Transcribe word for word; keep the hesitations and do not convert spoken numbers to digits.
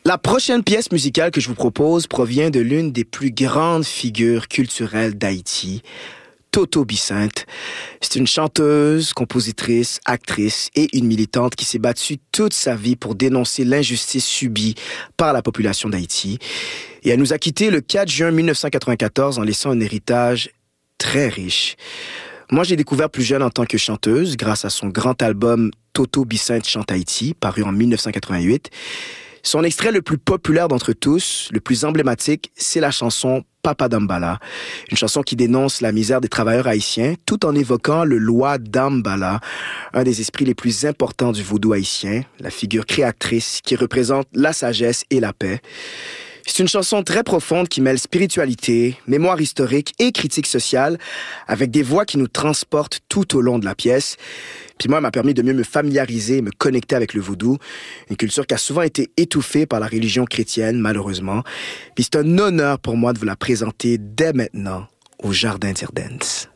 La prochaine pièce musicale que je vous propose provient de l'une des plus grandes figures culturelles d'Haïti, Toto Bicinte. C'est une chanteuse, compositrice, actrice et une militante qui s'est battue toute sa vie pour dénoncer l'injustice subie par la population d'Haïti. Et elle nous a quittés le quatre juin mille neuf cent quatre-vingt-quatorze en laissant un héritage très riche. Moi, j'ai découvert plus jeune en tant que chanteuse grâce à son grand album Toto Bicinte chante Haïti, paru en mille neuf cent quatre-vingt-huit. Son extrait le plus populaire d'entre tous, le plus emblématique, c'est la chanson Papa Dambala, une chanson qui dénonce la misère des travailleurs haïtiens tout en évoquant le Loi Dambala, un des esprits les plus importants du vaudou haïtien, la figure créatrice qui représente la sagesse et la paix. C'est une chanson très profonde qui mêle spiritualité, mémoire historique et critique sociale avec des voix qui nous transportent tout au long de la pièce. Puis moi, elle m'a permis de mieux me familiariser et me connecter avec le vaudou, une culture qui a souvent été étouffée par la religion chrétienne, malheureusement. Puis c'est un honneur pour moi de vous la présenter dès maintenant au Jardin d'Irdens.